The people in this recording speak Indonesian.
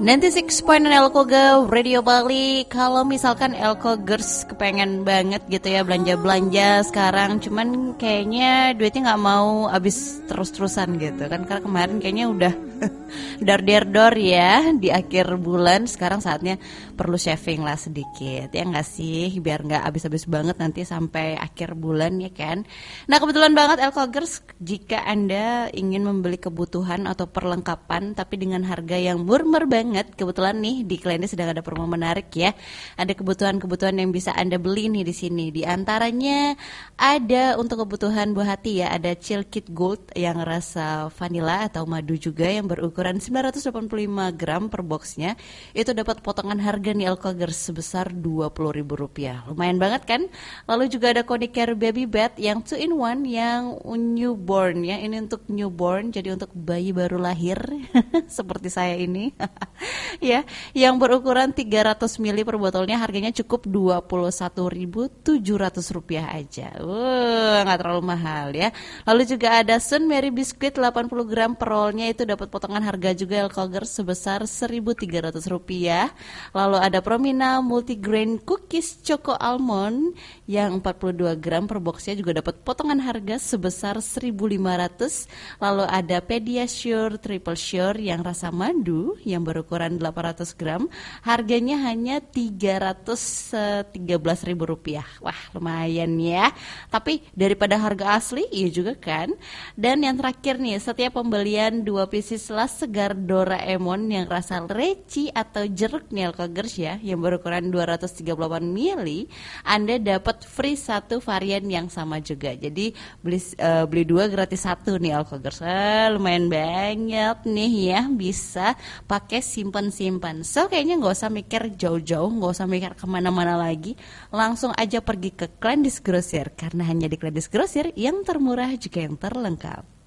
96.9 Elkoga Radio Bali. Kalau misalkan Elkogers kepengen banget gitu ya belanja-belanja sekarang, cuman kayaknya duitnya nggak mau habis terus-terusan gitu kan, karena kemarin kayaknya udah dor ya di akhir bulan. Sekarang saatnya perlu saving lah sedikit, ya nggak sih, biar nggak habis-habis banget nanti sampai akhir bulan ya kan. Nah kebetulan banget Elkogers, jika Anda ingin membeli kebutuhan atau perlengkapan tapi dengan harga yang murmer banget, kebetulan nih di kliennya sedang ada promo menarik ya. Ada kebutuhan-kebutuhan yang bisa Anda beli nih di sini. Di antaranya ada untuk kebutuhan buah hati ya, ada Chill Kit Gold yang rasa vanilla atau madu juga yang berukuran 985 gram per boxnya. Itu dapat potongan harga nih Elkogers sebesar Rp20.000. Lumayan banget kan? Lalu juga ada Konicare Baby Bed yang 2 in 1 yang newborn ya. Ini untuk newborn, jadi untuk bayi baru lahir seperti saya ini. Ya, yang berukuran 300 ml per botolnya, harganya cukup Rp21.700 aja. Nggak terlalu mahal ya. Lalu juga ada Sun Mary Biscuit 80 gram per rollnya, itu dapat potongan harga juga Elkogers sebesar Rp1.300. Lalu ada Promina Multigrain Cookies Choco Almond yang 42 gram per boxnya, juga dapat potongan harga sebesar Rp1.500. Lalu ada Pediasure Triple Sure yang rasa madu yang berukuran 800 gram, harganya hanya Rp313.000. Wah lumayan ya, tapi daripada harga asli, iya juga kan. Dan yang terakhir nih, setiap pembelian 2 pieces las segar Doraemon yang rasa leci atau jeruk nih Elkogers ya, yang berukuran 238 ml, Anda dapat free 1 varian yang sama juga. Jadi beli 2 gratis 1 nih Elkogers. Lumayan banget nih ya, bisa pakai simpan-simpan. So kayaknya nggak usah mikir jauh-jauh, nggak usah mikir kemana-mana lagi, langsung aja pergi ke Kleindis Grocer, karena hanya di Kleindis Grocer yang termurah juga yang terlengkap.